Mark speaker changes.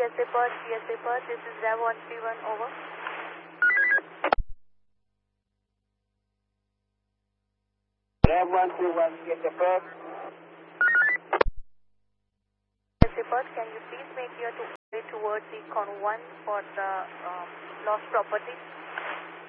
Speaker 1: GSA Perth, this is Rev 131, over.
Speaker 2: Rev 131, GSA Perth.
Speaker 1: GSA Perth, can you please make your way towards the con 1 for the lost property?